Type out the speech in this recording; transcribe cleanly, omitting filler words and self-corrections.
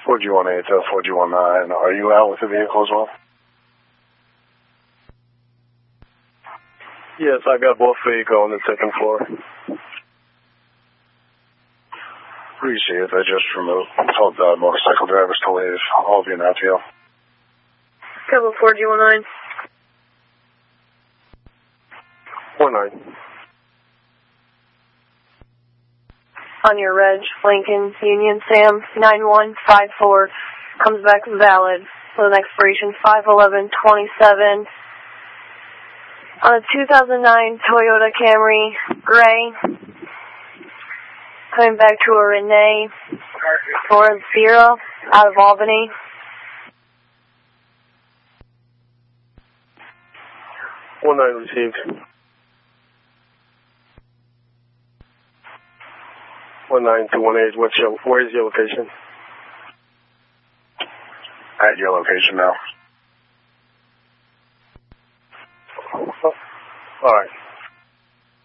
4G18 to 4G19, are you out with the vehicle as well? Yes, I got both vehicles on the second floor. Appreciate it. I just told the motorcycle drivers to leave. I'll be in Outfield. Couple 4G19. 19. On your reg, Lincoln Union Sam 9154 comes back valid with an expiration 5/11/27. On a 2009 Toyota Camry gray, coming back to a Renee 40 out of Albany. One nine received. 19 to 18. Where is your location? At your location now. All right.